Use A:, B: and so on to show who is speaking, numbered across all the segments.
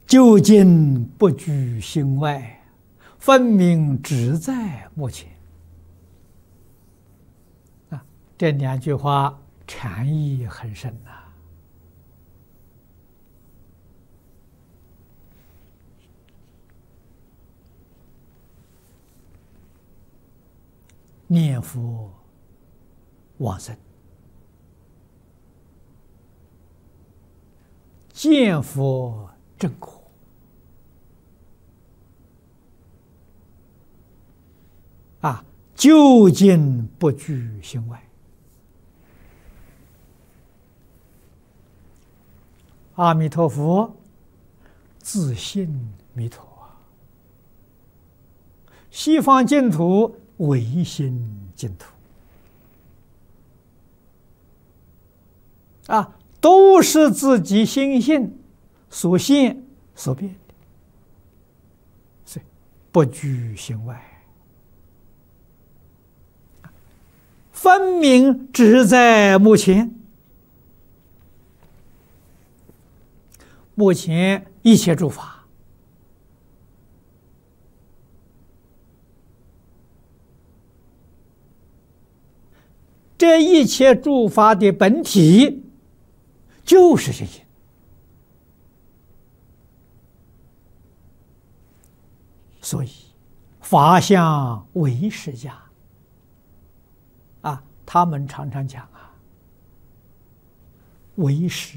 A: 究竟不居心外，分明只在目前。这两句话禅意很深呐。念佛往生，见佛正果，究竟不居心外。阿弥陀佛，自性弥陀，西方净土唯心净土，都是自己心性所现所变的，所以不居心外，分明只在目前。目前一切诸法，这一切诸法的本体就是心性，所以法相唯识家他们常常讲唯识。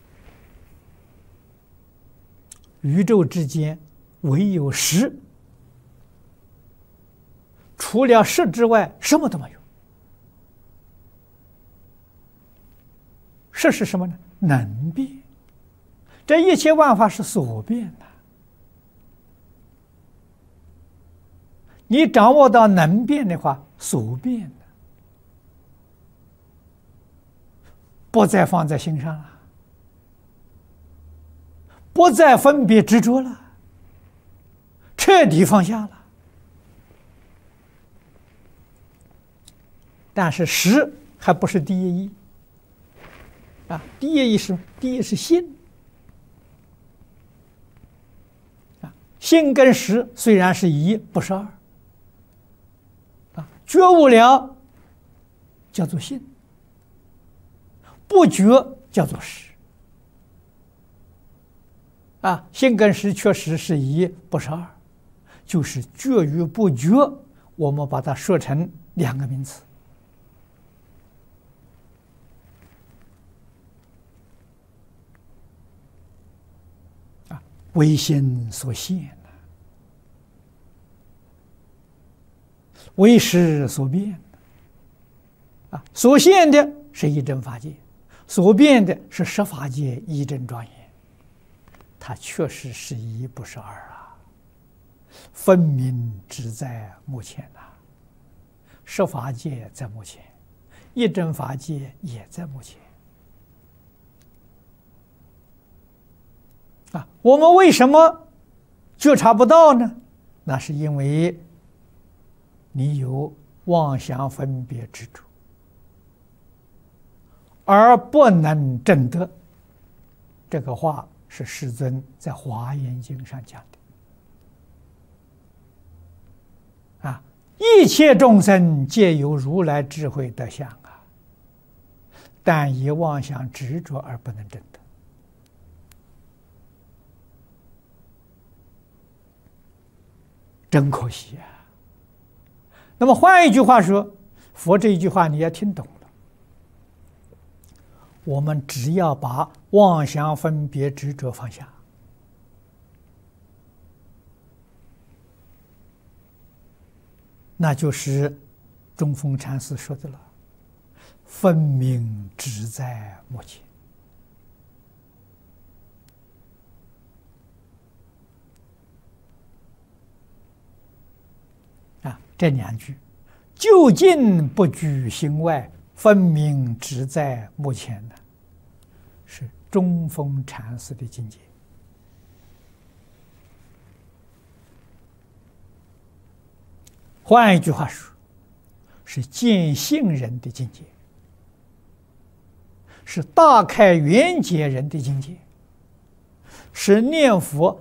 A: 宇宙之间唯有识，除了识之外什么都没有。识是什么呢？能变。这一切万法是所变的。你掌握到能变的话，所变的不再放在心上了，不再分别执着了，彻底放下了。但是识还不是第一义第一义是第一是心心跟识虽然是一，不是二觉悟了叫做心，不觉叫做识心跟识确实是一，不是二，就是觉与不觉，我们把它说成两个名词唯心所现，唯识所变所现的是一真法界，所变的是十法界一真庄严。它确实是一，不是二分明只在目前十法界在目前，一真法界也在目前我们为什么觉察不到呢？那是因为你有妄想分别执着，而不能证得。这个话是世尊在《华严经》上讲的一切众生皆有如来智慧德相但以妄想执着而不能证得。真可惜那么换一句话说，佛这一句话你也听懂了，我们只要把妄想分别执着放下，那就是中峰禅师说的了，分明只在目前这两句究竟不居心外，分明只在目前的是中峰禅师的境界换一句话说，是见性人的境界，是大开圆解人的境界，是念佛